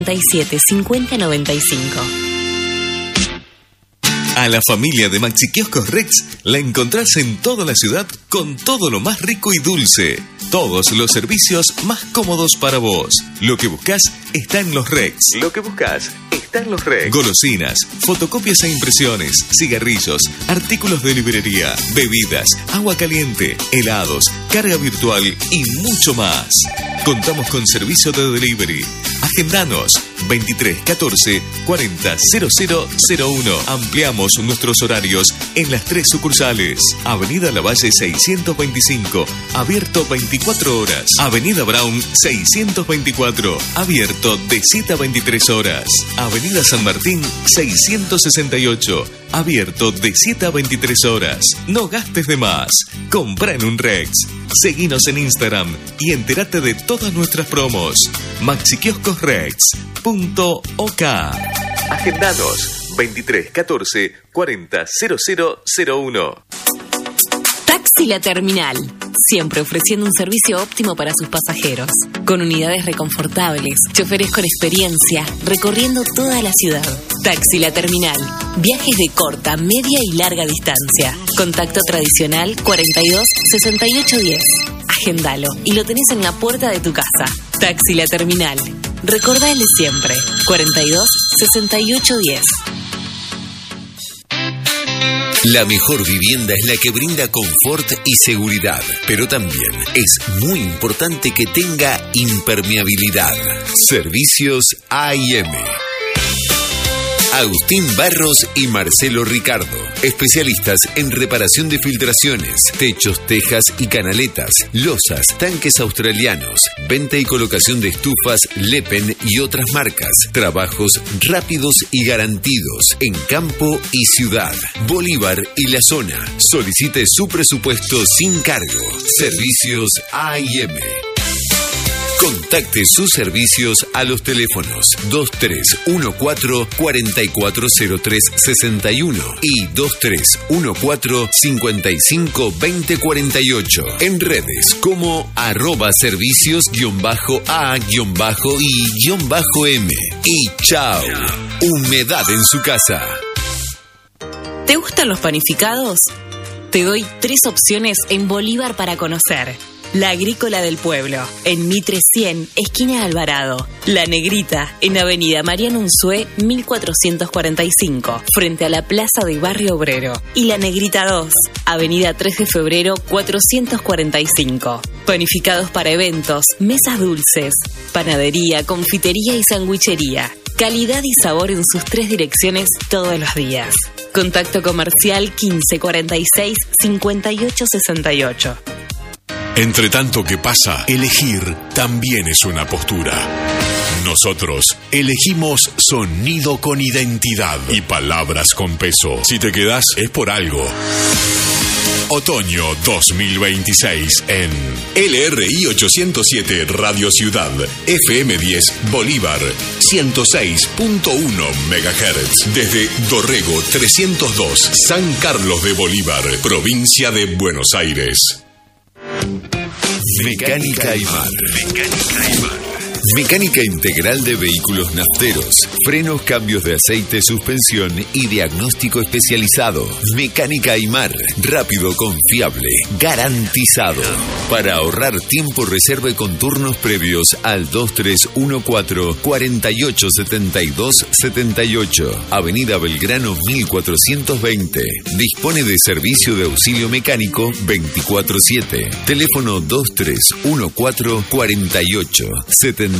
47 50 95. A la familia de Maxi Kioscos Rex la encontrás en toda la ciudad con todo lo más rico y dulce. Todos los servicios más cómodos para vos. Lo que buscas está en los Rex. Golosinas, fotocopias e impresiones, cigarrillos, artículos de librería, bebidas, agua caliente, helados, carga virtual y mucho más. Contamos con servicio de delivery. Agendanos 23 14 40 0001. Ampliamos nuestros horarios en las 3 sucursales. Avenida Lavalle 625, abierto 24 horas. Avenida Brown 624, abierto de 7 a 23 horas. Avenida San Martín 668, abierto de 7 a 23 horas. No gastes de más. Compra en un Rex. Seguinos en Instagram y entérate de todas nuestras promos. maxikioscosrex.ok. Agendanos 23 14 40 0001. Taxi La Terminal, siempre ofreciendo un servicio óptimo para sus pasajeros, con unidades reconfortables, choferes con experiencia, recorriendo toda la ciudad. Taxi La Terminal, viajes de corta, media y larga distancia. Contacto tradicional 42 68 10. Agendalo y lo tenés en la puerta de tu casa. Taxi La Terminal, recordale siempre 42 68 10. La mejor vivienda es la que brinda confort y seguridad, pero también es muy importante que tenga impermeabilidad. Servicios A&M. Agustín Barros y Marcelo Ricardo, especialistas en reparación de filtraciones, techos, tejas y canaletas, losas, tanques australianos, venta y colocación de estufas Lepen y otras marcas, trabajos rápidos y garantidos en campo y ciudad, Bolívar y la zona. Solicite su presupuesto sin cargo. Servicios A&M. Contacte sus servicios a los teléfonos 2314-440361 y 2314-552048. En redes como @servicios_A_I_M. Y chao. Humedad en su casa. ¿Te gustan los panificados? Te doy 3 opciones en Bolívar para conocer. La Agrícola del Pueblo, en Mitre 100, esquina Alvarado. La Negrita, en Avenida Mariano Unzué, 1445, frente a la Plaza de Barrio Obrero. Y La Negrita 2, Avenida 3 de Febrero, 445. Panificados para eventos, mesas dulces, panadería, confitería y sandwichería. Calidad y sabor en sus 3 direcciones todos los días. Contacto comercial 1546 5868. Entre tanto que pasa, elegir también es una postura. Nosotros elegimos sonido con identidad y palabras con peso. Si te quedás, es por algo. Otoño 2026 en LRI 807 Radio Ciudad, FM 10 Bolívar, 106.1 MHz. Desde Dorrego 302, San Carlos de Bolívar, provincia de Buenos Aires. Mecánica Aymar. Mecánica integral de vehículos nafteros, frenos, cambios de aceite, suspensión y diagnóstico especializado. Mecánica Aymar, rápido, confiable, garantizado. Para ahorrar tiempo, reserve con turnos previos al 2314-487278, Avenida Belgrano 1420. Dispone de servicio de auxilio mecánico 24/7. Teléfono 2314-487278.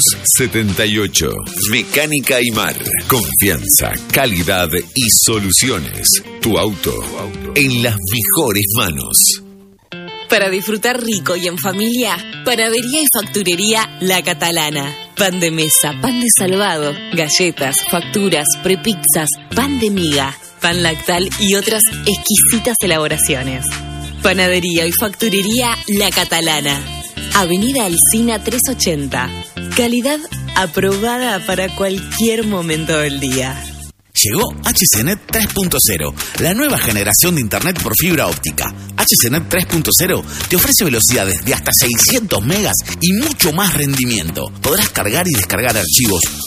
Mecánica Aymar. Confianza, calidad y soluciones. Tu auto en las mejores manos. Para disfrutar rico y en familia, panadería y facturería La Catalana. Pan de mesa, pan de salvado, galletas, facturas, prepizzas, pan de miga, pan lactal y otras exquisitas elaboraciones. Panadería y facturería La Catalana. Avenida Alsina 380. Calidad aprobada para cualquier momento del día. Llegó HCNet 3.0, la nueva generación de Internet por fibra óptica. HCNet 3.0 te ofrece velocidades de hasta 600 megas y mucho más rendimiento. Podrás cargar y descargar archivos